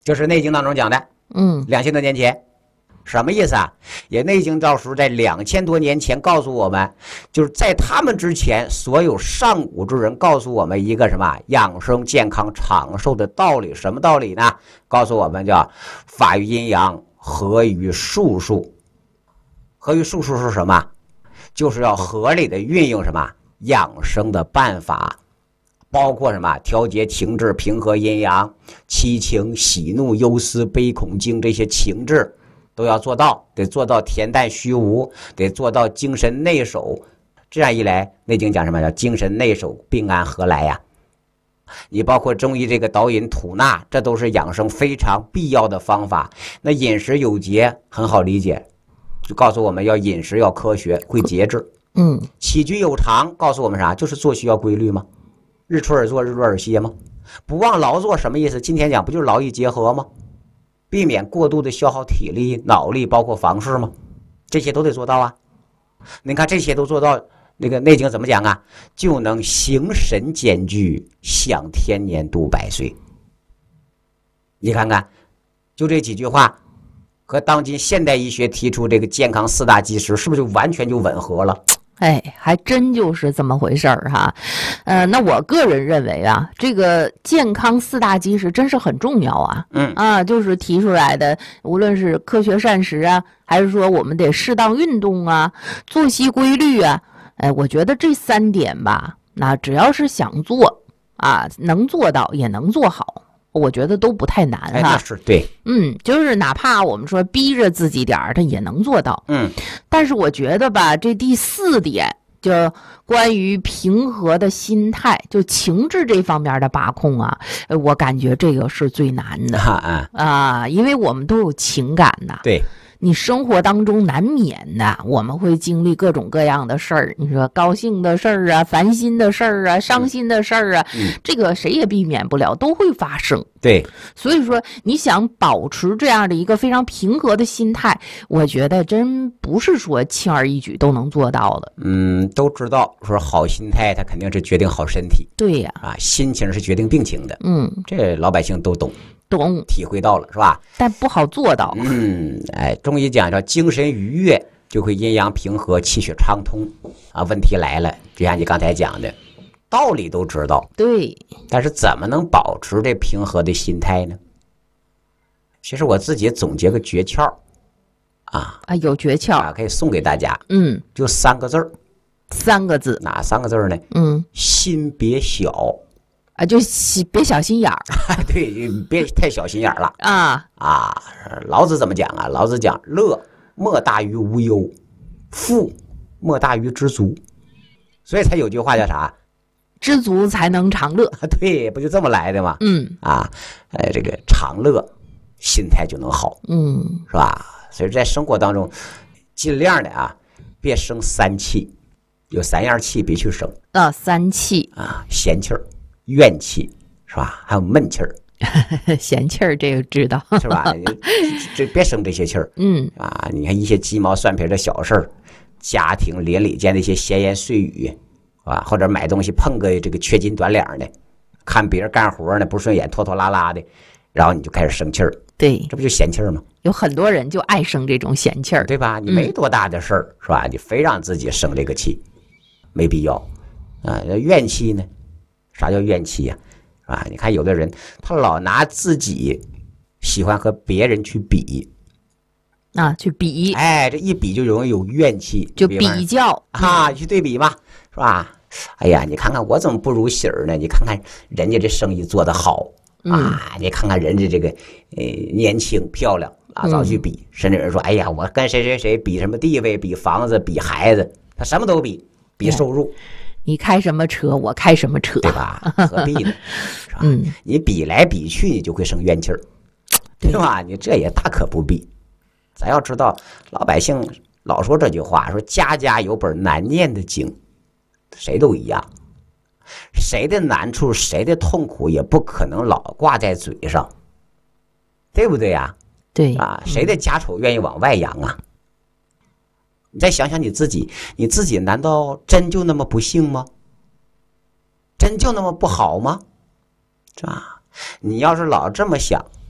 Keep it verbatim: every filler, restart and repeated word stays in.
就是《内经》当中讲的， 嗯， 两千多年前。什么意思啊？也《内经》到时候在两千多年前告诉我们，就是在他们之前，所有上古之人告诉我们一个什么养生、健康、长寿的道理。什么道理呢？告诉我们叫法于阴阳，合于术数。合于术数是什么？就是要合理的运用什么养生的办法，包括什么调节情志、平和阴阳、七情、喜怒忧思悲恐惊，这些情志都要做到，得做到恬淡虚无，得做到精神内守。这样一来，内经讲什么叫精神内守，病安何来呀？你包括中医这个导引吐纳，这都是养生非常必要的方法。那饮食有节很好理解，就告诉我们要饮食要科学，会节制。 嗯， 起居有常，告诉我们啥？就是作息要规律吗？日出而作，日落而息吗？不忘劳作什么意思？今天讲不就是劳逸结合吗？避免过度的消耗体力、脑力，包括房事吗？这些都得做到啊。你看这些都做到，那个《内经》怎么讲啊？就能形神兼具，享天年，度百岁。你看看，就这几句话，和当今现代医学提出这个健康四大基石，是不是就完全就吻合了？ 哎，还真就是这么回事儿哈。呃，那我个人认为啊，这个健康四大基石真是很重要啊。 嗯啊，就是提出来的，无论是科学膳食啊，还是说我们得适当运动啊，作息规律啊，哎，我觉得这三点吧，那只要是想做啊，能做到也能做好。我觉得都不太难哈， 哎，那是对， 嗯，就是哪怕我们说逼着自己点儿，他也能做到， 嗯。 但是我觉得吧，这第四点就关于平和的心态，就情志这方面的把控啊，呃我感觉这个是最难的啊啊， 啊，因为我们都有情感呐， 对。 你生活当中难免的，我们会经历各种各样的事儿。你说高兴的事儿啊，烦心的事儿啊，伤心的事儿啊， 嗯， 这个谁也避免不了，都会发生。 对， 所以说你想保持这样的一个非常平和的心态，我觉得真不是说轻而易举都能做到的。 嗯，都知道说好心态，它肯定是决定好身体。 对呀， 啊，心情是决定病情的。 嗯， 这老百姓都懂。 懂， 体会到了是吧？ 但不好做到。 嗯，哎，中医讲叫精神愉悦，就会阴阳平和，气血畅通啊。问题来了，就像你刚才讲的，道理都知道， 对， 但是怎么能保持这平和的心态呢？其实我自己总结个诀窍啊啊，有诀窍啊，可以送给大家。 嗯， 就三个字儿， 三个字， 哪三个字呢？ 嗯， 心别小。 啊，就别小心眼儿， 对，别太小心眼儿了啊啊！老子怎么讲啊？老子讲乐莫大于无忧，富莫大于知足，所以才有句话叫啥？ 知足才能长乐。 对，不就这么来的吗？ 嗯啊，呃，这个长乐，心态就能好， 嗯， 是吧？所以在生活当中，尽量的啊，别生三气，有三样气别去生啊，三气啊，闲气儿。怨气是吧？还有闷气儿， 闲气儿这个知道是吧？这别生这些气儿， 嗯啊，你看一些鸡毛蒜皮的小事儿，家庭邻里间的一些闲言碎语，啊，或者买东西碰个这个缺斤短两的，看别人干活呢不顺眼，拖拖拉拉的，然后你就开始生气儿， 对， 这不就闲气儿吗？ 有很多人就爱生这种闲气儿， 对吧？你没多大的事儿，嗯、是吧？你非让自己生这个气，没必要啊。怨气呢？啥叫怨气呀？啊，你看有的人他老拿自己喜欢和别人去比啊，去比， 哎，这一比就容易有怨气， 就比较啊，去对比嘛，是吧？哎呀，你看看我怎么不如喜儿呢？你看看人家这生意做得好啊，你看看人家这个呃年轻漂亮啊，早去比，甚至有人说，哎呀，我跟谁谁谁比什么地位，比房子，比孩子，他什么都比，比收入。 你开什么车，我开什么车， 对吧？何必呢？是吧？嗯，你比来比去，你就会生怨气儿，对吧？你这也大可不必。咱要知道，老百姓老说这句话，说家家有本难念的经，谁都一样。谁的难处，谁的痛苦，也不可能老挂在嘴上，对不对呀？ 对啊，谁的家丑愿意往外扬啊？你再想想你自己，你自己难道真就那么不幸吗？真就那么不好吗？是吧？你要是老这么想，